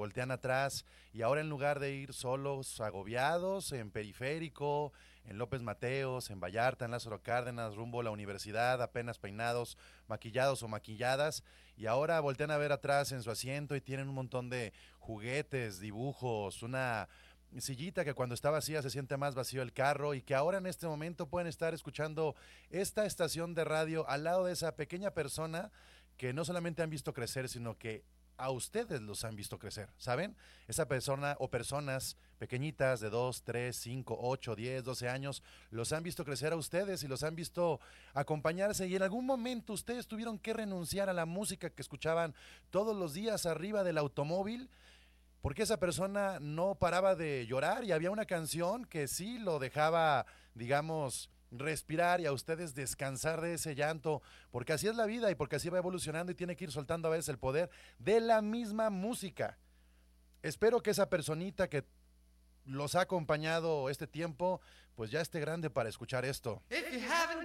voltean atrás y ahora en lugar de ir solos, agobiados, en Periférico, en López Mateos, en Vallarta, en Lázaro Cárdenas, rumbo a la universidad, apenas peinados, maquillados o maquilladas, y ahora voltean a ver atrás en su asiento y tienen un montón de juguetes, dibujos, una sillita que cuando está vacía se siente más vacío el carro y que ahora en este momento pueden estar escuchando esta estación de radio al lado de esa pequeña persona que no solamente han visto crecer, sino que a ustedes los han visto crecer, ¿saben? Esa persona o personas pequeñitas de 2, 3, 5, 8, 10, 12 años, los han visto crecer a ustedes y los han visto acompañarse y en algún momento ustedes tuvieron que renunciar a la música que escuchaban todos los días arriba del automóvil porque esa persona no paraba de llorar y había una canción que sí lo dejaba, digamos, respirar y a ustedes descansar de ese llanto, porque así es la vida y porque así va evolucionando y tiene que ir soltando a veces el poder de la misma música. Espero que esa personita que los ha acompañado este tiempo, pues ya esté grande para escuchar esto.